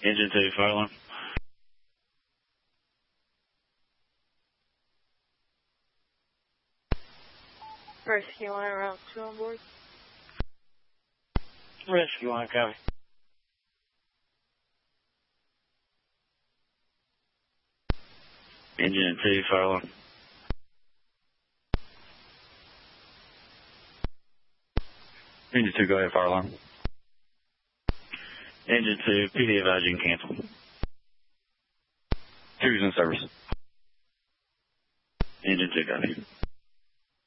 Engine 2, fire alarm. Rescue 1, route 2 on board. Rescue 1, copy. Engine 2, fire alarm. Engine 2, go ahead, fire alarm. Engine 2, PD advise you can cancel. Cruise in service. Engine 2, copy.